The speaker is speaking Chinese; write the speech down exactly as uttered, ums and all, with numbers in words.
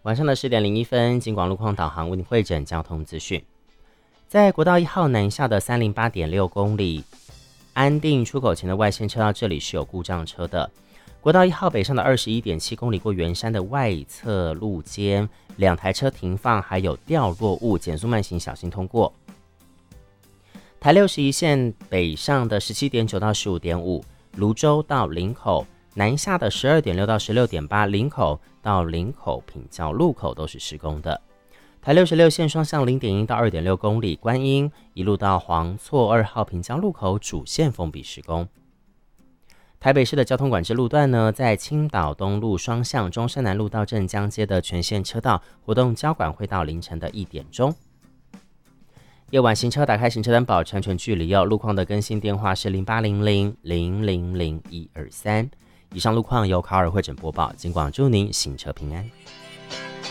晚上的十点零一分，金广路况导航为你会诊交通资讯。在国道一号南下的三零八点六公里，安定出口前的外线车道这里是有故障车的。国道一号北上的二十一点七公里过圆山的外侧路肩，两台车停放，还有掉落物，减速慢行，小心通过。台六十一线北上的十七点九到十五点五，泸州到林口。南下的十二点六到十六点八，林口到林口品交路口都是施工的。台六十六线双向零点一到二点六公里，观音一路到黄厝二号品交路口主线封闭施工。台北市的交通管制路段呢，在青岛东路双向中山南路到镇江街的全线车道活动交管会到凌晨的一点钟。夜晚行车打开行车灯保持安全距离哦。路况的更新电话是零八零零零零零一二三。以上路况由卡尔会诊播报，尽管祝您行车平安。